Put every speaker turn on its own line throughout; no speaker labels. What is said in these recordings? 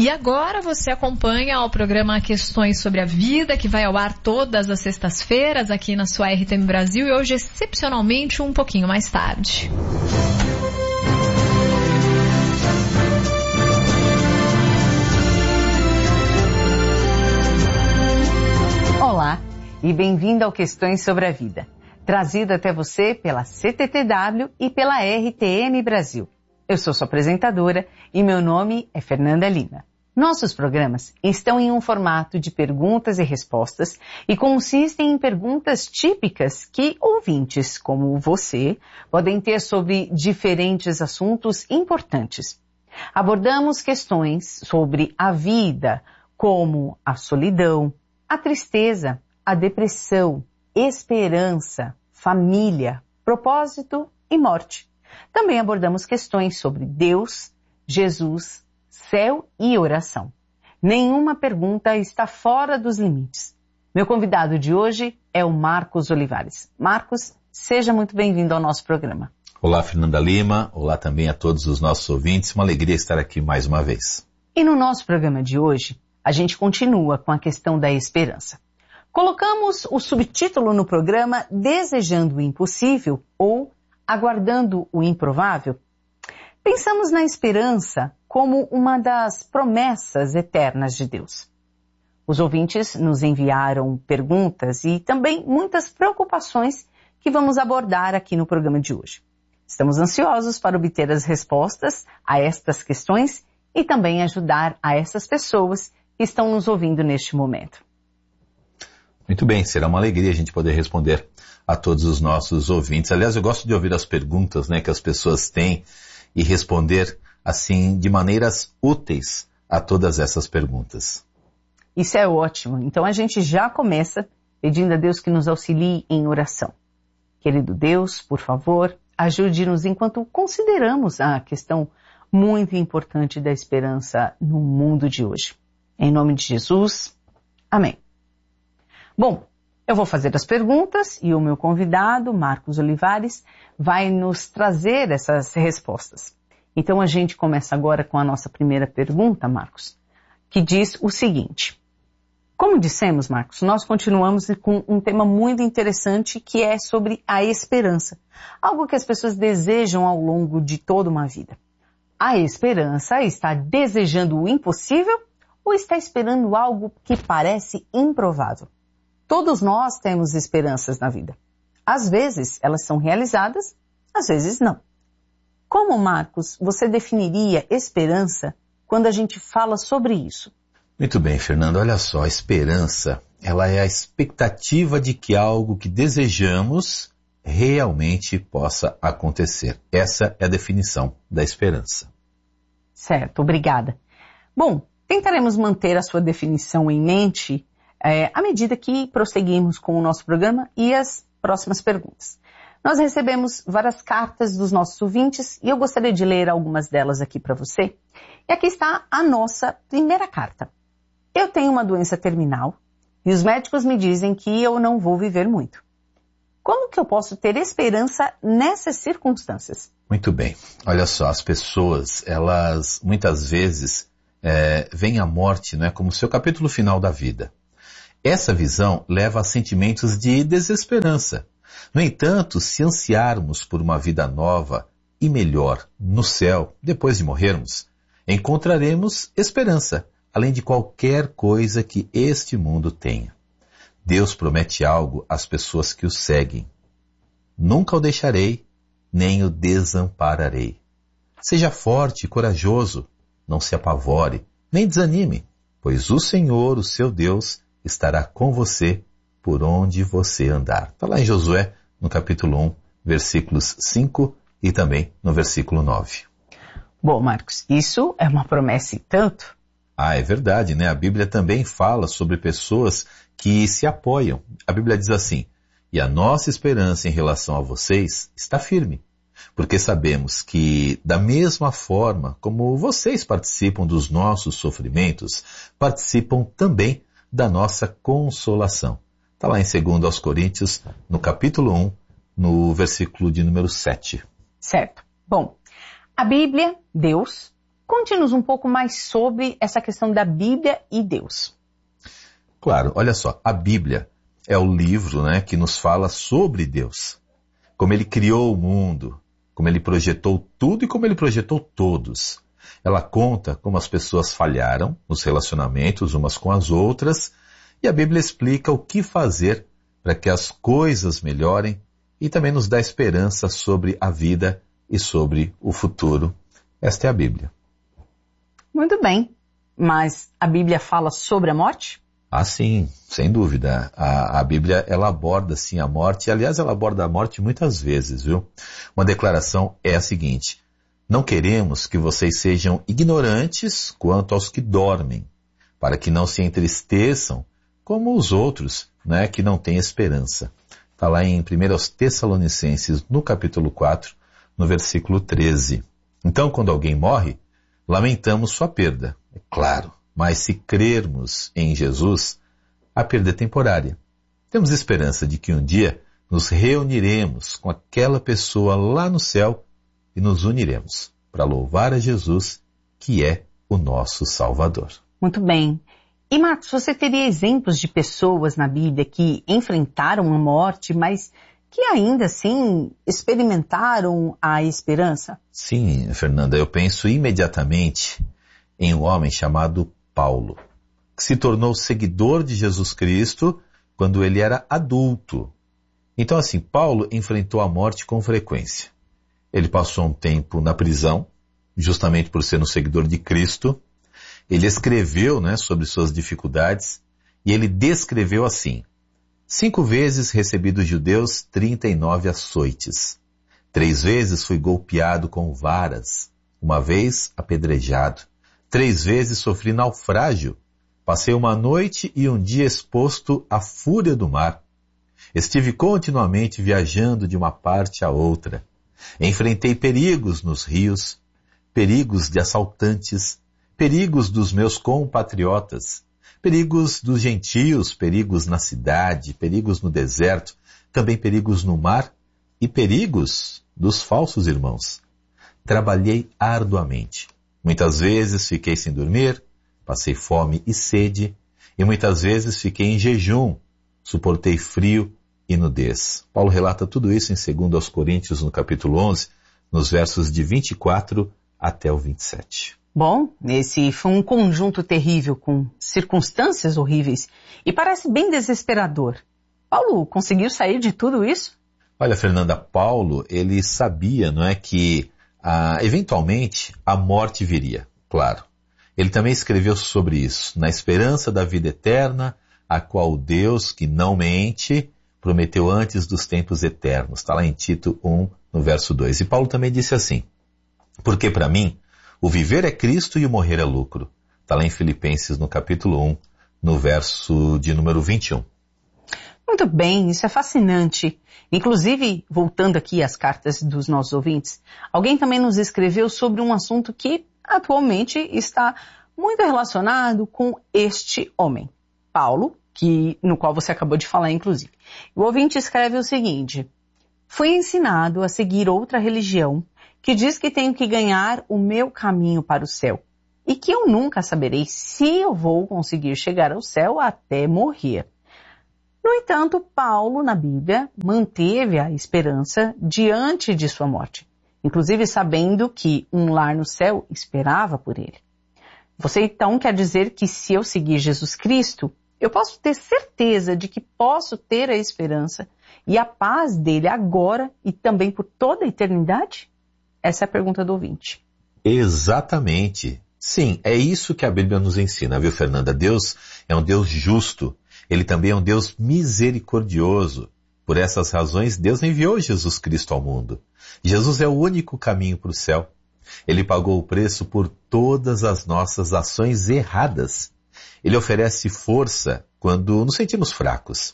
E agora você acompanha o programa Questões sobre a Vida, que vai ao ar todas as sextas-feiras aqui na sua RTM Brasil e hoje excepcionalmente um pouquinho mais tarde.
Olá e bem-vindo ao Questões sobre a Vida, trazido até você pela CTTW e pela RTM Brasil. Eu sou sua apresentadora e meu nome é Fernanda Lima. Nossos programas estão em um formato de perguntas e respostas e consistem em perguntas típicas que ouvintes como você podem ter sobre diferentes assuntos importantes. Abordamos questões sobre a vida, como a solidão, a tristeza, a depressão, esperança, família, propósito e morte. Também abordamos questões sobre Deus, Jesus, céu e oração. Nenhuma pergunta está fora dos limites. Meu convidado de hoje é o Marcos Olivares. Marcos, seja muito bem-vindo ao nosso programa.
Olá, Fernanda Lima. Olá também a todos os nossos ouvintes. Uma alegria estar aqui mais uma vez.
E no nosso programa de hoje, a gente continua com a questão da esperança. Colocamos o subtítulo no programa Desejando o Impossível ou Aguardando o Improvável. Pensamos na esperança como uma das promessas eternas de Deus. Os ouvintes nos enviaram perguntas e também muitas preocupações que vamos abordar aqui no programa de hoje. Estamos ansiosos para obter as respostas a estas questões e também ajudar a essas pessoas que estão nos ouvindo neste momento.
Muito bem, será uma alegria a gente poder responder a todos os nossos ouvintes. Aliás, eu gosto de ouvir as perguntas, que as pessoas têm e responder assim de maneiras úteis a todas essas perguntas.
Isso é ótimo. Então a gente já começa pedindo a Deus que nos auxilie em oração. Querido Deus, por favor, ajude-nos enquanto consideramos a questão muito importante da esperança no mundo de hoje. Em nome de Jesus, amém. Bom, eu vou fazer as perguntas e o meu convidado, Marcos Olivares, vai nos trazer essas respostas. Então a gente começa agora com a nossa primeira pergunta, Marcos, que diz o seguinte. Como dissemos, Marcos, nós continuamos com um tema muito interessante que é sobre a esperança. Algo que as pessoas desejam ao longo de toda uma vida. A esperança está desejando o impossível ou está esperando algo que parece improvável? Todos nós temos esperanças na vida. Às vezes elas são realizadas, às vezes não. Como, Marcos, você definiria esperança quando a gente fala sobre isso?
Muito bem, Fernando. Olha só, a esperança, ela é a expectativa de que algo que desejamos realmente possa acontecer. Essa é a definição da esperança.
Certo, obrigada. Bom, tentaremos manter a sua definição em mente à medida que prosseguimos com o nosso programa e as próximas perguntas. Nós recebemos várias cartas dos nossos ouvintes e eu gostaria de ler algumas delas aqui para você. E aqui está a nossa primeira carta. Eu tenho uma doença terminal e os médicos me dizem que eu não vou viver muito. Como que eu posso ter esperança nessas circunstâncias?
Muito bem. Olha só, as pessoas, elas muitas vezes veem a morte como seu capítulo final da vida. Essa visão leva a sentimentos de desesperança. No entanto, se ansiarmos por uma vida nova e melhor no céu, depois de morrermos, encontraremos esperança, além de qualquer coisa que este mundo tenha. Deus promete algo às pessoas que o seguem. Nunca o deixarei, nem o desampararei. Seja forte e corajoso, não se apavore, nem desanime, pois o Senhor, o seu Deus, estará com você por onde você andar. Está lá em Josué, no capítulo 1, versículos 5 e também no versículo 9.
Bom, Marcos, isso é uma promessa e tanto.
É verdade, A Bíblia também fala sobre pessoas que se apoiam. A Bíblia diz assim, e a nossa esperança em relação a vocês está firme, porque sabemos que, da mesma forma como vocês participam dos nossos sofrimentos, participam também da nossa consolação. Está lá em 2 Coríntios, no capítulo 1, no versículo de número 7.
Certo. Bom, a Bíblia, Deus, conte-nos um pouco mais sobre essa questão da Bíblia e Deus.
Claro, olha só, a Bíblia é o livro, né, que nos fala sobre Deus. Como Ele criou o mundo, como Ele projetou tudo e como Ele projetou todos. Ela conta como as pessoas falharam nos relacionamentos umas com as outras, e a Bíblia explica o que fazer para que as coisas melhorem e também nos dá esperança sobre a vida e sobre o futuro. Esta é a Bíblia.
Muito bem, mas a Bíblia fala sobre a morte?
Ah, sim, sem dúvida. A Bíblia, ela aborda, sim, a morte. Aliás, ela aborda a morte muitas vezes, viu? Uma declaração é a seguinte: não queremos que vocês sejam ignorantes quanto aos que dormem, para que não se entristeçam como os outros, né, que não têm esperança. Está lá em 1 Tessalonicenses, no capítulo 4, no versículo 13. Então, quando alguém morre, lamentamos sua perda, é claro. Mas se crermos em Jesus, a perda é temporária. Temos esperança de que um dia nos reuniremos com aquela pessoa lá no céu e nos uniremos para louvar a Jesus, que é o nosso Salvador.
Muito bem. E Marcos, você teria exemplos de pessoas na Bíblia que enfrentaram a morte, mas que ainda assim experimentaram a esperança?
Sim, Fernanda, eu penso imediatamente em um homem chamado Paulo, que se tornou seguidor de Jesus Cristo quando ele era adulto. Então, assim, Paulo enfrentou a morte com frequência. Ele passou um tempo na prisão, justamente por ser um seguidor de Cristo. Ele escreveu, né, sobre suas dificuldades e ele descreveu assim: 5 vezes recebi dos judeus 39 açoites. 3 vezes fui golpeado com varas. 1 vez apedrejado. 3 vezes sofri naufrágio. Passei uma noite e um dia exposto à fúria do mar. Estive continuamente viajando de uma parte a outra. Enfrentei perigos nos rios, perigos de assaltantes, perigos dos meus compatriotas, perigos dos gentios, perigos na cidade, perigos no deserto, também perigos no mar e perigos dos falsos irmãos. Trabalhei arduamente. Muitas vezes fiquei sem dormir, passei fome e sede, e muitas vezes fiquei em jejum, suportei frio e nudez. Paulo relata tudo isso em 2 Coríntios, no capítulo 11, nos versos de 24 até o 27.
Bom, esse foi um conjunto terrível com circunstâncias horríveis e parece bem desesperador. Paulo conseguiu sair de tudo isso?
Olha, Fernanda, Paulo, ele sabia, não é, que eventualmente a morte viria, claro. Ele também escreveu sobre isso, na esperança da vida eterna, a qual Deus, que não mente, prometeu antes dos tempos eternos. Está lá em Tito 1, no verso 2. E Paulo também disse assim: porque para mim, o viver é Cristo e o morrer é lucro. Está lá em Filipenses, no capítulo 1, no verso de número 21.
Muito bem, isso é fascinante. Inclusive, voltando aqui às cartas dos nossos ouvintes, alguém também nos escreveu sobre um assunto que atualmente está muito relacionado com este homem, Paulo, no qual você acabou de falar, inclusive. O ouvinte escreve o seguinte: fui ensinado a seguir outra religião que diz que tenho que ganhar o meu caminho para o céu e que eu nunca saberei se eu vou conseguir chegar ao céu até morrer. No entanto, Paulo, na Bíblia, manteve a esperança diante de sua morte, inclusive sabendo que um lar no céu esperava por ele. Você então quer dizer que se eu seguir Jesus Cristo, eu posso ter certeza de que posso ter a esperança e a paz dele agora e também por toda a eternidade? Essa é a pergunta do ouvinte.
Exatamente. Sim, é isso que a Bíblia nos ensina, viu, Fernanda? Deus é um Deus justo. Ele também é um Deus misericordioso. Por essas razões, Deus enviou Jesus Cristo ao mundo. Jesus é o único caminho para o céu. Ele pagou o preço por todas as nossas ações erradas. Ele oferece força quando nos sentimos fracos.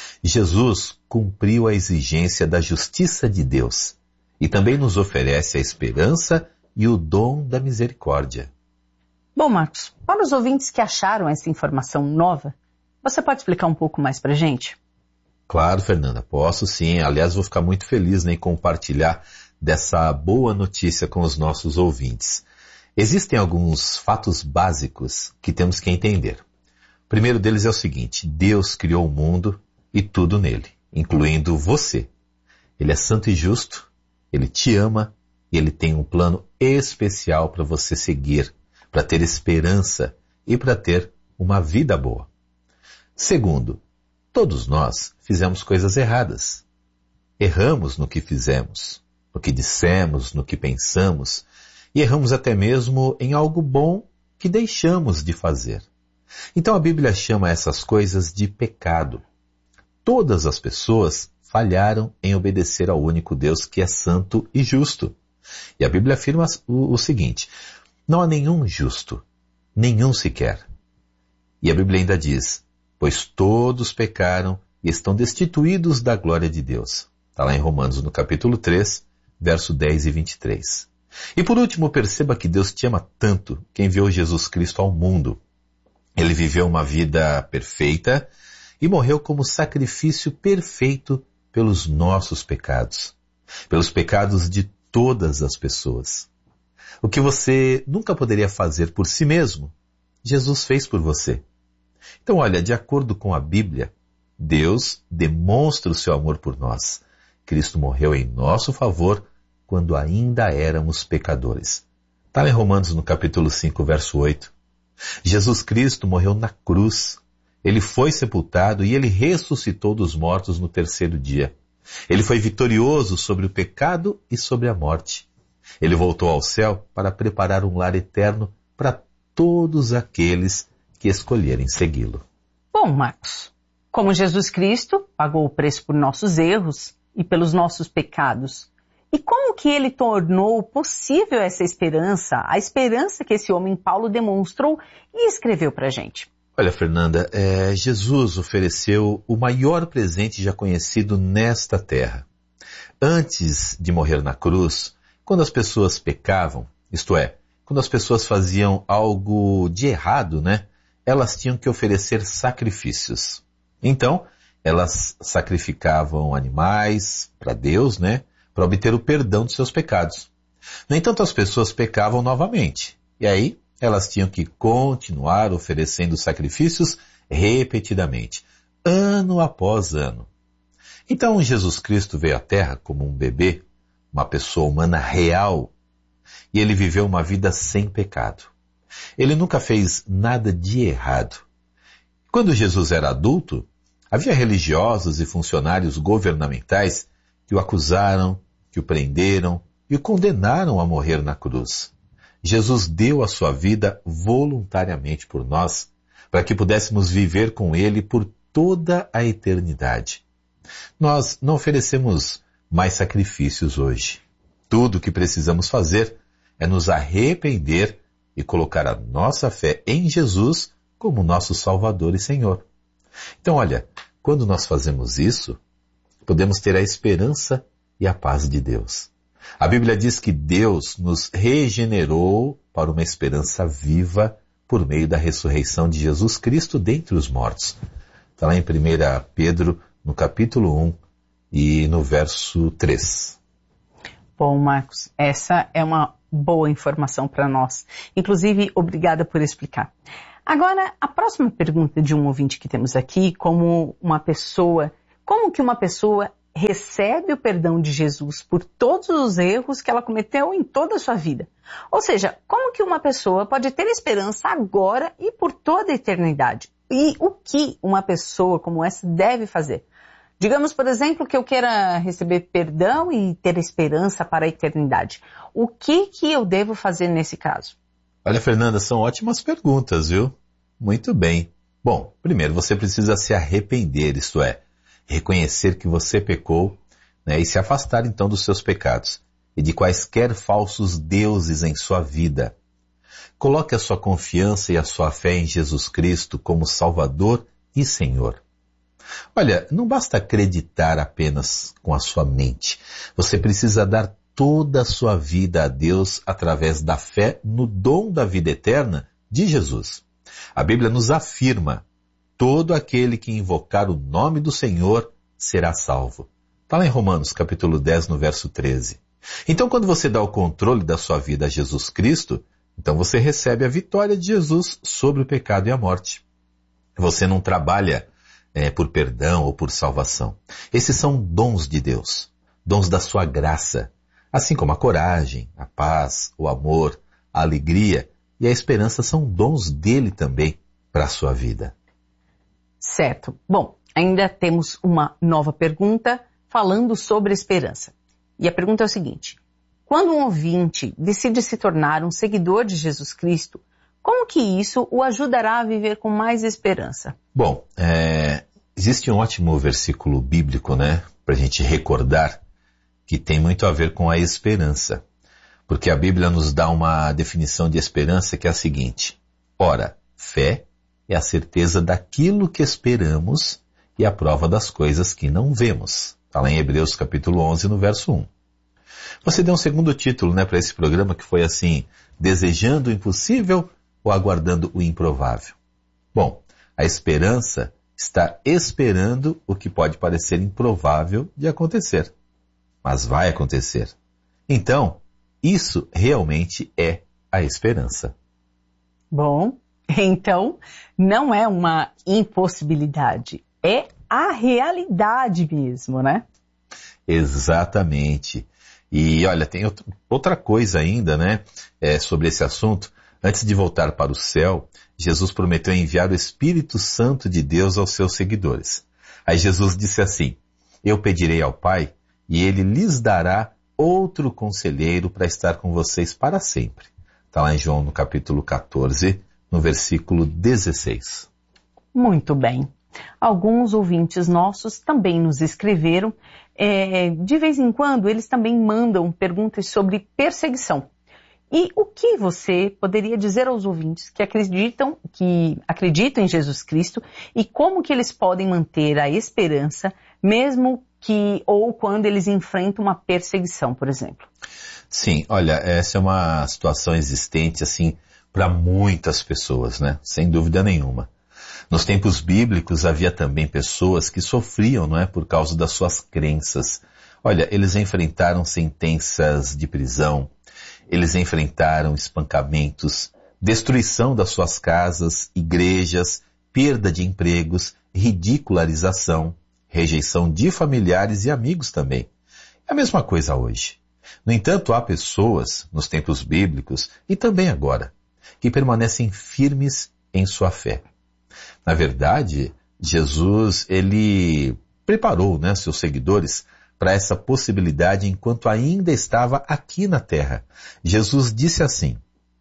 Jesus cumpriu a exigência da justiça de Deus e também nos oferece a esperança e o dom da misericórdia.
Bom, Marcos, para os ouvintes que acharam essa informação nova, você pode explicar um pouco mais para a gente?
Claro, Fernanda, posso sim. Aliás, vou ficar muito feliz em compartilhar dessa boa notícia com os nossos ouvintes. Existem alguns fatos básicos que temos que entender. O primeiro deles é o seguinte: Deus criou o mundo e tudo nele, incluindo você. Ele é santo e justo, Ele te ama e Ele tem um plano especial para você seguir, para ter esperança e para ter uma vida boa. Segundo, todos nós fizemos coisas erradas. Erramos no que fizemos, no que dissemos, no que pensamos, e erramos até mesmo em algo bom que deixamos de fazer. Então a Bíblia chama essas coisas de pecado. Todas as pessoas falharam em obedecer ao único Deus que é santo e justo. E a Bíblia afirma o seguinte: não há nenhum justo, nenhum sequer. E a Bíblia ainda diz: pois todos pecaram e estão destituídos da glória de Deus. Está lá em Romanos, no capítulo 3, verso 10 e 23. E por último, perceba que Deus te ama tanto que enviou Jesus Cristo ao mundo. Ele viveu uma vida perfeita e morreu como sacrifício perfeito pelos nossos pecados, pelos pecados de todas as pessoas. O que você nunca poderia fazer por si mesmo, Jesus fez por você. Então, olha, de acordo com a Bíblia, Deus demonstra o seu amor por nós. Cristo morreu em nosso favor quando ainda éramos pecadores. Está em Romanos, no capítulo 5, verso 8. Jesus Cristo morreu na cruz. Ele foi sepultado e ele ressuscitou dos mortos no terceiro dia. Ele foi vitorioso sobre o pecado e sobre a morte. Ele voltou ao céu para preparar um lar eterno para todos aqueles que escolherem segui-lo.
Bom, Marcos, como Jesus Cristo pagou o preço por nossos erros e pelos nossos pecados, e como que ele tornou possível essa esperança, a esperança que esse homem Paulo demonstrou e escreveu para a gente?
Olha, Fernanda, Jesus ofereceu o maior presente já conhecido nesta terra. Antes de morrer na cruz, quando as pessoas pecavam, isto é, quando as pessoas faziam algo de errado, elas tinham que oferecer sacrifícios. Então, elas sacrificavam animais para Deus, para obter o perdão dos seus pecados. No entanto, as pessoas pecavam novamente. E aí, elas tinham que continuar oferecendo sacrifícios repetidamente, ano após ano. Então, Jesus Cristo veio à Terra como um bebê, uma pessoa humana real, e ele viveu uma vida sem pecado. Ele nunca fez nada de errado. Quando Jesus era adulto, havia religiosos e funcionários governamentais que o acusaram, que o prenderam e o condenaram a morrer na cruz. Jesus deu a sua vida voluntariamente por nós, para que pudéssemos viver com Ele por toda a eternidade. Nós não oferecemos mais sacrifícios hoje. Tudo o que precisamos fazer é nos arrepender e colocar a nossa fé em Jesus como nosso Salvador e Senhor. Então, olha, quando nós fazemos isso, podemos ter a esperança e a paz de Deus. A Bíblia diz que Deus nos regenerou para uma esperança viva por meio da ressurreição de Jesus Cristo dentre os mortos. Está lá em 1 Pedro, no capítulo 1 e no verso 3.
Bom, Marcos, essa é uma boa informação para nós. Inclusive, obrigada por explicar. Agora, a próxima pergunta de um ouvinte que temos aqui, como que uma pessoa recebe o perdão de Jesus por todos os erros que ela cometeu em toda a sua vida? Ou seja, como que uma pessoa pode ter esperança agora e por toda a eternidade? E o que uma pessoa como essa deve fazer? Digamos, por exemplo, que eu queira receber perdão e ter esperança para a eternidade. O que eu devo fazer nesse caso?
Olha, Fernanda, são ótimas perguntas, viu? Muito bem. Bom, primeiro você precisa se arrepender, isto é, reconhecer que você pecou, e se afastar então dos seus pecados e de quaisquer falsos deuses em sua vida. Coloque a sua confiança e a sua fé em Jesus Cristo como Salvador e Senhor. Olha, não basta acreditar apenas com a sua mente. Você precisa dar toda a sua vida a Deus através da fé no dom da vida eterna de Jesus. A Bíblia nos afirma: todo aquele que invocar o nome do Senhor será salvo. Está lá em Romanos, capítulo 10, no verso 13. Então, quando você dá o controle da sua vida a Jesus Cristo, Então você recebe a vitória de Jesus sobre o pecado e a morte. Você não trabalha por perdão ou por salvação. Esses são dons de Deus, dons da sua graça, assim como a coragem, a paz, o amor, a alegria e a esperança são dons dele também para a sua vida.
Certo. Bom, ainda temos uma nova pergunta falando sobre esperança. E a pergunta é o seguinte: quando um ouvinte decide se tornar um seguidor de Jesus Cristo, como que isso o ajudará a viver com mais esperança?
Bom, existe um ótimo versículo bíblico, para a gente recordar, que tem muito a ver com a esperança. Porque a Bíblia nos dá uma definição de esperança que é a seguinte: ora, fé é a certeza daquilo que esperamos e a prova das coisas que não vemos. Está lá em Hebreus capítulo 11, no verso 1. Você deu um segundo título para esse programa que foi assim: desejando o impossível ou aguardando o improvável? Bom, a esperança está esperando o que pode parecer improvável de acontecer, mas vai acontecer. Então, isso realmente é a esperança.
Bom, então não é uma impossibilidade, é a realidade mesmo, né?
Exatamente. E olha, tem outra coisa ainda, sobre esse assunto. Antes de voltar para o céu, Jesus prometeu enviar o Espírito Santo de Deus aos seus seguidores. Aí Jesus disse assim: eu pedirei ao Pai e ele lhes dará outro conselheiro para estar com vocês para sempre. Está lá em João no capítulo 14, no versículo 16.
Muito bem. Alguns ouvintes nossos também nos escreveram. De vez em quando eles também mandam perguntas sobre perseguição. E o que você poderia dizer aos ouvintes que acreditam em Jesus Cristo e como que eles podem manter a esperança mesmo ou quando eles enfrentam uma perseguição, por exemplo?
Sim, olha, essa é uma situação existente assim para muitas pessoas, sem dúvida nenhuma. Nos tempos bíblicos havia também pessoas que sofriam, por causa das suas crenças. Olha, eles enfrentaram sentenças de prisão, eles enfrentaram espancamentos, destruição das suas casas, igrejas, perda de empregos, ridicularização, rejeição de familiares e amigos também. É a mesma coisa hoje. No entanto, há pessoas, nos tempos bíblicos e também agora, que permanecem firmes em sua fé. Na verdade, Jesus, ele preparou, seus seguidores para essa possibilidade enquanto ainda estava aqui na terra. Jesus disse assim: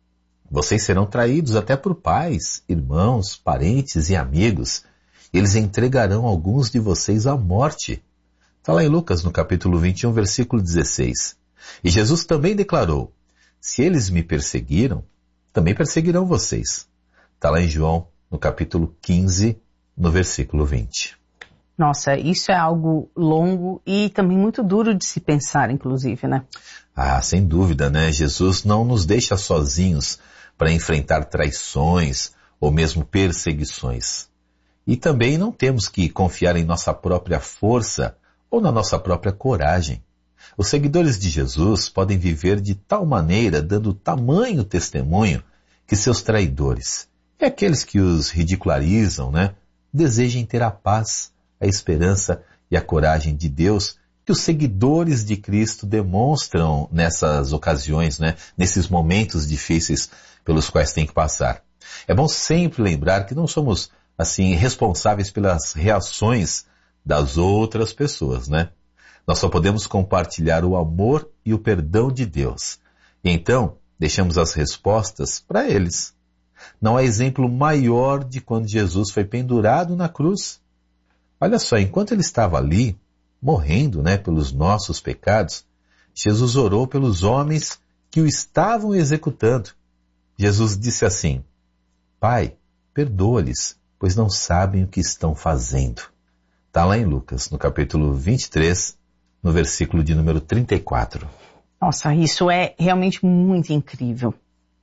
vocês serão traídos até por pais, irmãos, parentes e amigos. Eles entregarão alguns de vocês à morte. Está lá em Lucas, no capítulo 21, versículo 16. E Jesus também declarou: se eles me perseguiram, também perseguirão vocês. Está lá em João, no capítulo 15, no versículo 20.
Nossa, isso é algo longo e também muito duro de se pensar, inclusive,
Ah, sem dúvida, Jesus não nos deixa sozinhos para enfrentar traições ou mesmo perseguições. E também não temos que confiar em nossa própria força ou na nossa própria coragem. Os seguidores de Jesus podem viver de tal maneira, dando tamanho testemunho, que seus traidores e aqueles que os ridicularizam, desejem ter a paz, a esperança e a coragem de Deus que os seguidores de Cristo demonstram nessas ocasiões, nesses momentos difíceis pelos quais tem que passar. É bom sempre lembrar que não somos, responsáveis pelas reações das outras pessoas, Nós só podemos compartilhar o amor e o perdão de Deus. E então, deixamos as respostas para eles. Não há exemplo maior de quando Jesus foi pendurado na cruz. Olha só, enquanto ele estava ali, morrendo, pelos nossos pecados, Jesus orou pelos homens que o estavam executando. Jesus disse assim: Pai, perdoa-lhes, pois não sabem o que estão fazendo. Está lá em Lucas, no capítulo 23, no versículo de número 34.
Nossa, isso é realmente muito incrível.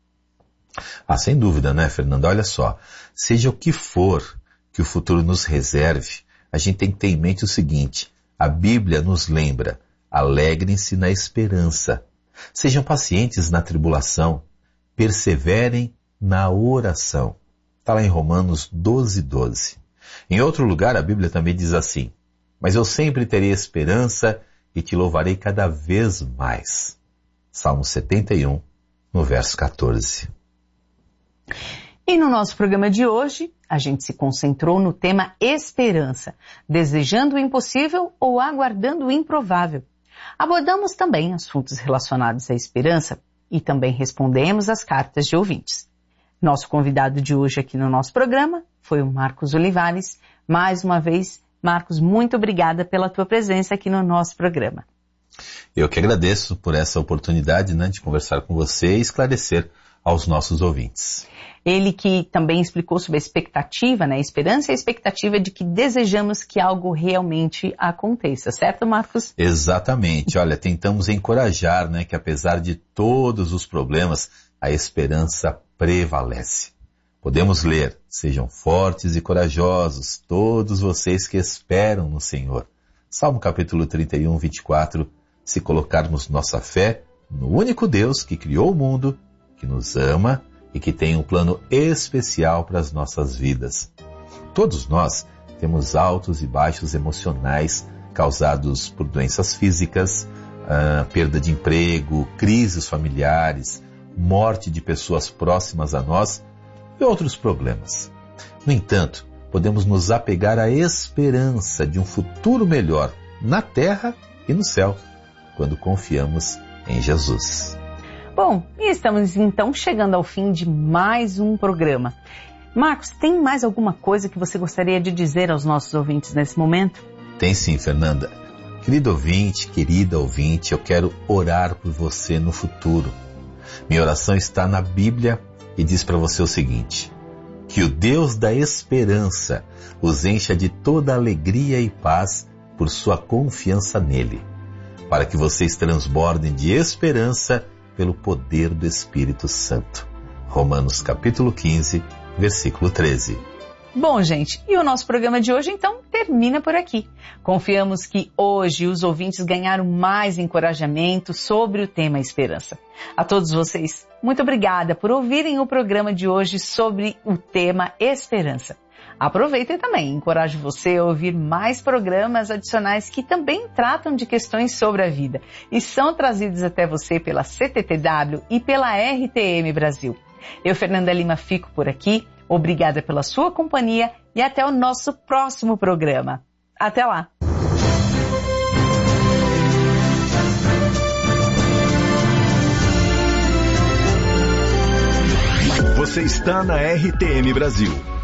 Ah, sem dúvida, Fernanda? Olha só, seja o que for que o futuro nos reserve, a gente tem que ter em mente o seguinte: a Bíblia nos lembra, alegrem-se na esperança. Sejam pacientes na tribulação, perseverem na oração. Está lá em Romanos 12:12. Em outro lugar, a Bíblia também diz assim: mas eu sempre terei esperança e te louvarei cada vez mais. Salmo 71, no verso 14.
E no nosso programa de hoje, a gente se concentrou no tema esperança, desejando o impossível ou aguardando o improvável. Abordamos também assuntos relacionados à esperança e também respondemos as cartas de ouvintes. Nosso convidado de hoje aqui no nosso programa foi o Marcos Olivares. Mais uma vez, Marcos, muito obrigada pela tua presença aqui no nosso programa.
Eu que agradeço por essa oportunidade, de conversar com você e esclarecer aos nossos ouvintes.
Ele que também explicou sobre a expectativa, a esperança e a expectativa de que desejamos que algo realmente aconteça, certo, Marcos?
Exatamente. Olha, tentamos encorajar, que apesar de todos os problemas, a esperança prevalece. Podemos ler: sejam fortes e corajosos, todos vocês que esperam no Senhor. Salmo capítulo 31, 24, se colocarmos nossa fé no único Deus que criou o mundo, que nos ama e que tem um plano especial para as nossas vidas. Todos nós temos altos e baixos emocionais causados por doenças físicas, perda de emprego, crises familiares, morte de pessoas próximas a nós e outros problemas. No entanto, podemos nos apegar à esperança de um futuro melhor na terra e no céu, quando confiamos em Jesus.
Bom, e estamos então chegando ao fim de mais um programa. Marcos, tem mais alguma coisa que você gostaria de dizer aos nossos ouvintes nesse momento?
Tem sim, Fernanda. Querido ouvinte, querida ouvinte, eu quero orar por você no futuro. Minha oração está na Bíblia e diz para você o seguinte: que o Deus da esperança os encha de toda alegria e paz por sua confiança nele, para que vocês transbordem de esperança pelo poder do Espírito Santo. Romanos capítulo 15, versículo 13.
Bom, gente, e o nosso programa de hoje, então, termina por aqui. Confiamos que hoje os ouvintes ganharam mais encorajamento sobre o tema esperança. A todos vocês, muito obrigada por ouvirem o programa de hoje sobre o tema esperança. Aproveita também, encorajo você a ouvir mais programas adicionais que também tratam de questões sobre a vida e são trazidos até você pela CTTW e pela RTM Brasil. Eu, Fernanda Lima, fico por aqui. Obrigada pela sua companhia e até o nosso próximo programa. Até lá!
Você está na RTM Brasil.